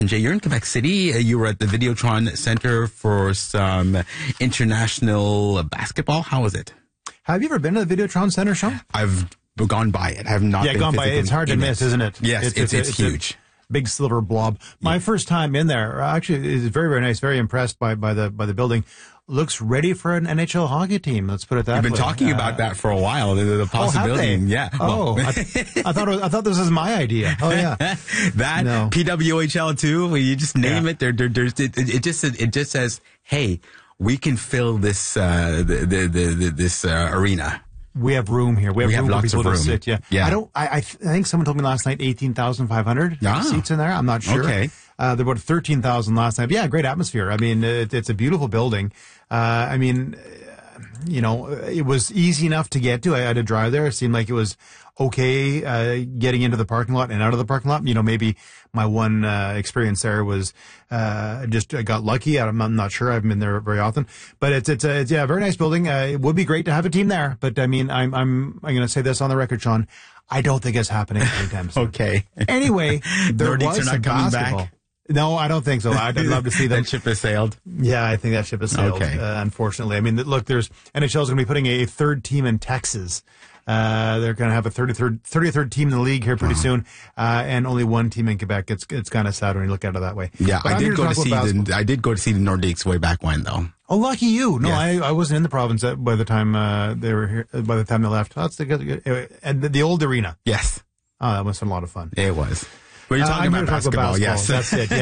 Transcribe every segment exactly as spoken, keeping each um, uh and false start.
Jay, you're in Quebec City. Uh, You were at the Videotron Center for some international basketball. How was it? Have you ever been to the Videotron Center, Sean? I've gone by it. I have not Yeah, been gone by it. physically It's hard to in miss, it. isn't it? Yes, it's, it's, a- it's a huge. big silver blob. My first time in there, actually, is very, very nice. Very impressed by, by the by the building. Looks ready for an N H L hockey team. Let's put it that way. We've been talking Uh, about that for a while. The, the possibility. Oh, have they? Yeah. Oh, Well, I, I thought it was, I thought this was my idea. Oh yeah. that No. P W H L too. Where you just name Yeah. it. There, there, there's it, it just it just says, hey, we can fill this uh, the, the, the, the this uh, arena. We have room here. We have, We have room lots for people of to room. sit. Yeah. Yeah. I don't. I, I, th- I think someone told me last night eighteen thousand five hundred Ah. seats in there. I'm not sure. Okay. Uh, there were about thirteen thousand last night. Yeah, great atmosphere. I mean, it, it's a beautiful building. Uh, I mean, uh, you know, it was easy enough to get to. I had to drive there. It seemed like it was okay uh, getting into the parking lot and out of the parking lot. You know, maybe my one uh, experience there was uh, just I got lucky. I'm, I'm not sure. I haven't been there very often, but it's it's, a, it's yeah, a very nice building. Uh, it would be great to have a team there, but I mean, I'm I'm I'm going to say this on the record, Sean. I don't think it's happening anytime soon. Okay. Anyway, there Nordiques was are not some coming basketball. back? No, I don't think so. I'd, I'd love to see them. That ship has sailed. Yeah, I think that ship has sailed. Okay. Uh, unfortunately, I mean, look, there's N H L is going to be putting a third team in Texas. Uh, they're going to have a thirty-third, thirty-third team in the league here pretty soon, uh, and only one team in Quebec. It's it's kind of sad when you look at it that way. Yeah, But I I'm here did go to talk see about the basketball. I did go to see the Nordiques way back when though. Oh, lucky you! No, Yeah. I, I wasn't in the province at- by the time uh, they were here. By the time they left, oh, that's the good. Anyway, and the, the old arena. Yes, Oh, that must have been a lot of fun. it was. We're Uh, talking I'm about here to talk basketball. Yes, That's it,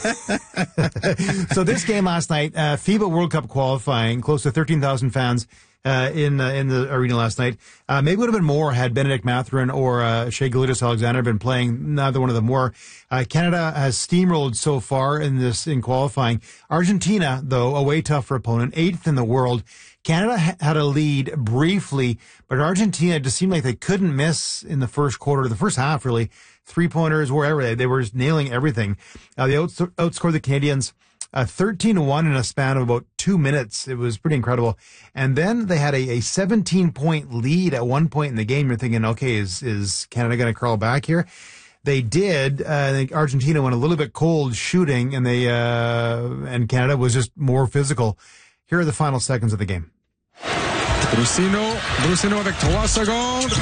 yes. So this game last night, uh, FIBA World Cup qualifying, close to thirteen thousand fans uh, in uh, in the arena last night. Uh, maybe it would have been more had Benedict Mathurin or uh, Shai Gilgeous-Alexander been playing. Neither one of them were. Uh, Canada has steamrolled so far in this in qualifying. Argentina, though, a way tougher opponent, eighth in the world. Canada ha- had a lead briefly, but Argentina just seemed like they couldn't miss in the first quarter, the first half, really. Three-pointers, wherever they, they were just nailing everything. Uh, they outs- outscored the Canadians uh, thirteen to one in a span of about two minutes. It was pretty incredible. And then they had a, a seventeen-point lead at one point in the game. You're thinking, okay, is, is Canada going to crawl back here? They did. Uh, I think Argentina went a little bit cold shooting, and they uh, and Canada was just more physical. Here are the final seconds of the game. Brusino, Brusino avec trois secondes.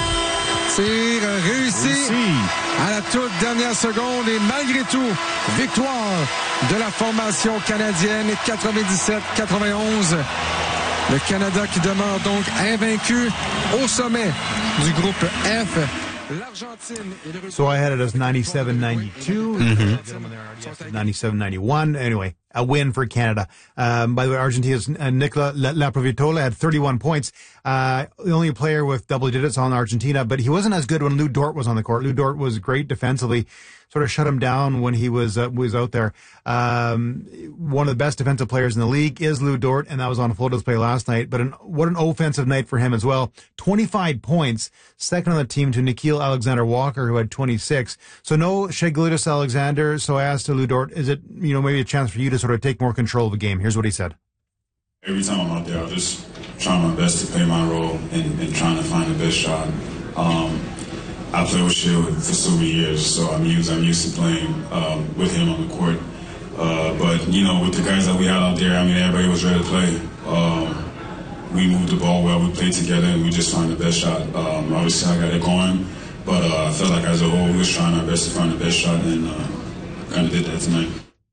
Tir réussi à la toute dernière seconde et malgré tout, victoire de la formation canadienne quatre-vingt-dix-sept quatre-vingt-onze. Le Canada qui demeure donc invaincu au sommet du groupe F. L'Argentine et le So I had it as ninety-seven ninety-two. ninety-seven ninety-one. Anyway, a win for Canada. Um, by the way, Argentina's uh, Nicola La- Laprovitola had thirty-one points. Uh, the only player with double digits on Argentina, but he wasn't as good when Lou Dort was on the court. Lou Dort was great defensively, sort of shut him down when he was uh, was out there. Um, one of the best defensive players in the league is Lou Dort, and that was on full display last night. But an, what an offensive night for him as well. twenty-five points, second on the team to Nikhil Alexander-Walker, who had twenty-six. So no Shai Gilgeous-Alexander. So I asked Lou Dort, is it, you know, maybe a chance for you to sort of take more control of the game? Here's what he said. Every time I'm out there, I'm just trying my best to play my role and, and trying to find the best shot. Um, I played with Shai for so many years, so I'm used. I'm used to playing um, with him on the court. Uh, but you know, with the guys that we had out there, I mean, everybody was ready to play. Um, we moved the ball well. We played together, and we just find the best shot. Um, obviously, I got it going, but uh, I felt like as a whole, we was trying our best to find the best shot, and uh, kind of did that tonight.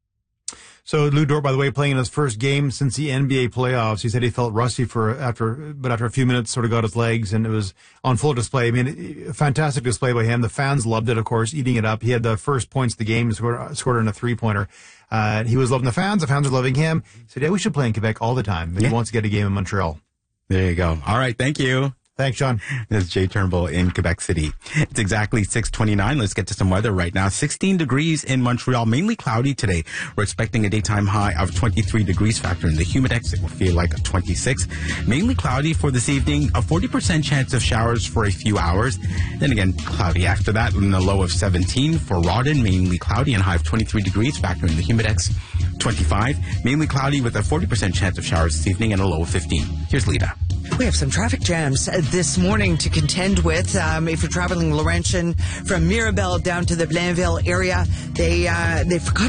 So Lou Dort, by the way, playing in his first game since the N B A playoffs. He said he felt rusty for after, but after a few minutes, sort of got his legs, and it was on full display. I mean, fantastic display by him. The fans loved it, of course, eating it up. He had the first points of the game, scored, scored in a three-pointer. Uh, he was loving the fans. The fans were loving him. He said, "Yeah, we should play in Quebec all the time." But Yeah. he wants to get a game in Montreal. there you go. All right, thank you. Thanks, Sean. This is Jay Turnbull in Quebec City. It's exactly six twenty-nine. Let's get to some weather right now. sixteen degrees in Montreal, mainly cloudy today. We're expecting a daytime high of twenty-three degrees. Factor in the humidex, it will feel like twenty-six. Mainly cloudy for this evening. A forty percent chance of showers for a few hours. Then again, cloudy after that, and a low of seventeen. For Rawdon, mainly cloudy and high of twenty-three degrees. Factor in the humidex, twenty-five. Mainly cloudy with a forty percent chance of showers this evening and a low of fifteen. Here's Lita. We have some traffic jams uh, this morning to contend with. Um, if you're traveling Laurentian from Mirabel down to the Blainville area, they uh, they forgot